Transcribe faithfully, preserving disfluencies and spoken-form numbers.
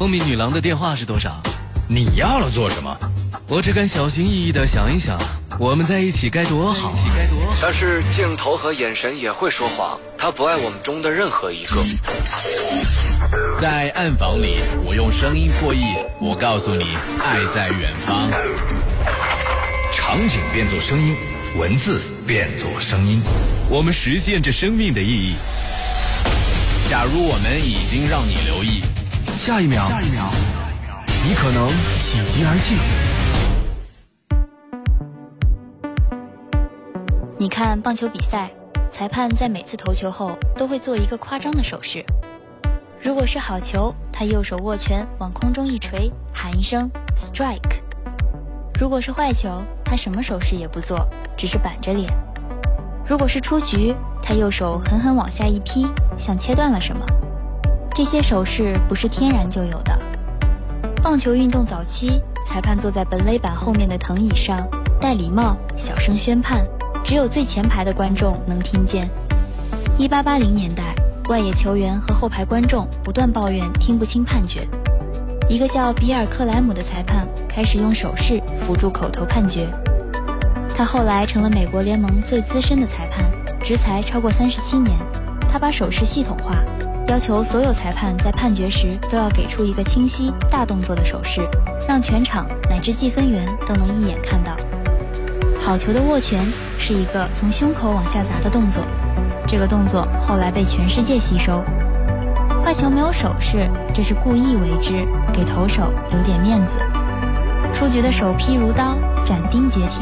蜂蜜女郎的电话是多少？ 你要了做什么？ 我只敢小心翼翼地想一想，我们在一起该多好啊！ 但是镜头和眼神也会说谎，他不爱我们中的任何一个。 在暗房里，我用声音破译，我告诉你，爱在远方。场景变作声音，文字变作声音， 我们实现着生命的意义。 假如我们已经让你留意， 下一秒，下一秒，你可能喜极而泣。 你看棒球比赛，裁判在每次投球后都会做一个夸张的手势。如果是好球，他右手握拳往空中一锤，喊一声 strike。 如果是坏球，他什么手势也不做，只是板着脸。如果是出局，他右手狠狠往下一劈，像切断了什么。这些手势不是天然就有的。棒球运动早期，裁判坐在本垒板后面的藤椅上，戴礼帽，小声宣判，只有最前排的观众能听见。一八八零年代，外野球员和后排观众不断抱怨听不清判决。一个叫比尔·克莱姆的裁判开始用手势辅助口头判决。他后来成了美国联盟最资深的裁判，执裁超过三十七年。他把手势系统化，要求所有裁判在判决时都要给出一个清晰大动作的手势，让全场乃至计分员都能一眼看到。好球的握拳是一个从胸口往下砸的动作，这个动作后来被全世界吸收。坏球没有手势，这是故意为之，给投手留点面子。出局的手劈如刀，斩钉截铁。